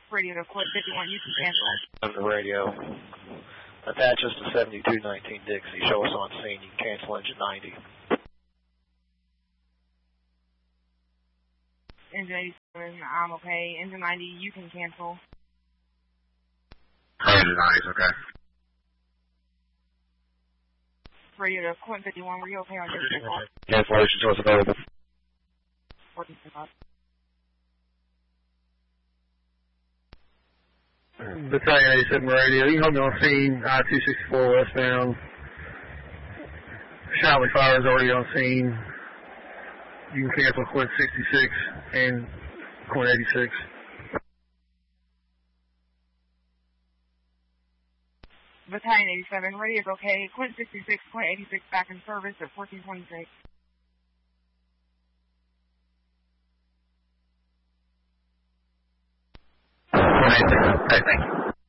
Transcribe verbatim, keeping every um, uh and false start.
Radio to Quint fifty-one, you can cancel. On the radio. Attach us to seventy-two nineteen Dixie. Show us on scene. You can cancel engine ninety. Engine eighty-seven, I'm okay. Engine ninety, you can cancel. Engine ninety, okay. Radio to Quint fifty-one, were you okay on your signal? Cancellation source available. Working signal. Battalion eighty-seven Radio, you can hold me on scene, I two sixty-four westbound. Shiley Fire is already on scene. You can cancel Quint sixty-six and Quint eighty-six. Battalion eighty-seven, radio's okay. Quint sixty-six, Quint eighty-six back in service at fourteen twenty-six. Quint eighty-six, okay, thank you.